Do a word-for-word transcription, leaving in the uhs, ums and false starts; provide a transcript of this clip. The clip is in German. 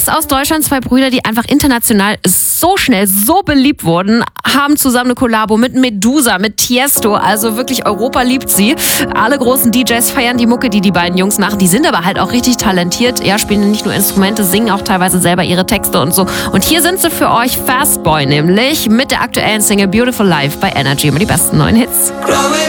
DJs aus Deutschland, zwei Brüder, die einfach international so schnell, so beliebt wurden, haben zusammen eine Kollabo mit Medusa, mit Tiesto. Also wirklich, Europa liebt sie. Alle großen D Js feiern die Mucke, die die beiden Jungs machen. Die sind aber halt auch richtig talentiert. Ja, spielen nicht nur Instrumente, singen auch teilweise selber ihre Texte und so. Und hier sind sie für euch, Fastboy nämlich, mit der aktuellen Single Beautiful Life bei Energy. Immer die besten neuen Hits.